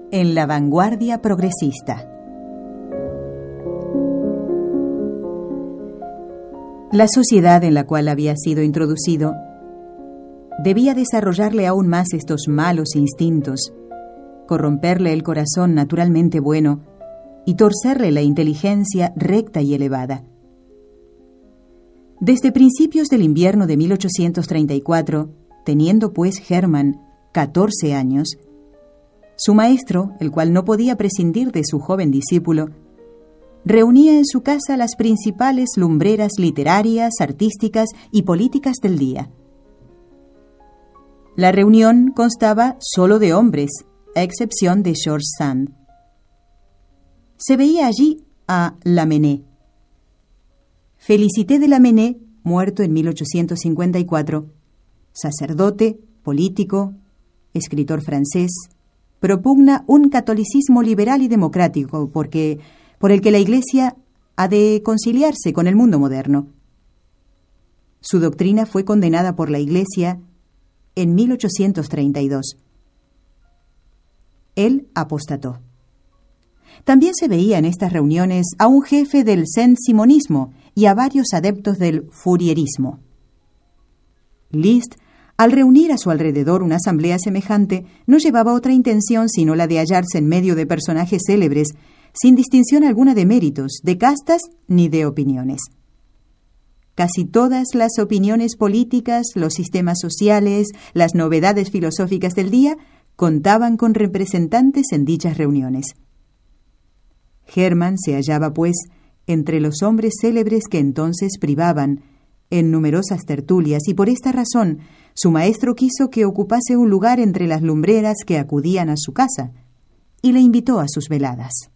En la vanguardia progresista. La sociedad en la cual había sido introducido debía desarrollarle aún más estos malos instintos, corromperle el corazón naturalmente bueno y torcerle la inteligencia recta y elevada. Desde principios del invierno de 1834, teniendo pues Hermann 14 años, su maestro, el cual no podía prescindir de su joven discípulo, reunía en su casa las principales lumbreras literarias, artísticas y políticas del día. La reunión constaba solo de hombres, a excepción de George Sand. Se veía allí a Lamennais. Félicité de Lamennais, muerto en 1854, sacerdote, político, escritor francés, propugna un catolicismo liberal y democrático por el que la Iglesia ha de conciliarse con el mundo moderno. Su doctrina fue condenada por la Iglesia en 1832. Él apostató. También se veía en estas reuniones a un jefe del Saint-Simonismo y a varios adeptos del Fourierismo. Liszt, al reunir a su alrededor una asamblea semejante, no llevaba otra intención sino la de hallarse en medio de personajes célebres, sin distinción alguna de méritos, de castas ni de opiniones. Casi todas las opiniones políticas, los sistemas sociales, las novedades filosóficas del día contaban con representantes en dichas reuniones. Hermann se hallaba, pues, entre los hombres célebres que entonces privaban en numerosas tertulias, y por esta razón su maestro quiso que ocupase un lugar entre las lumbreras que acudían a su casa y le invitó a sus veladas.